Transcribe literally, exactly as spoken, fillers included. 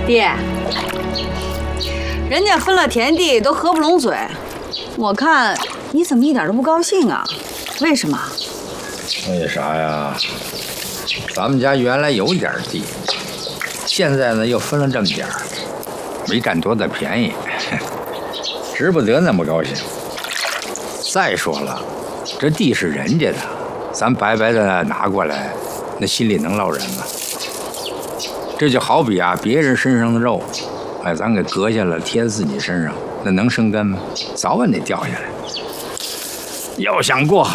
爹，人家分了田地都合不拢嘴，我看你怎么一点都不高兴啊？为什么？ 为啥呀？咱们家原来有点地，现在呢又分了这么点儿，没占多大便宜，值不得那么高兴。再说了，这地是人家的，咱白白的拿过来，那心里能落人吗？这就好比啊，别人身上的肉，哎，咱给割下了贴自己身上，那能生根吗？早晚得掉下来。要想过好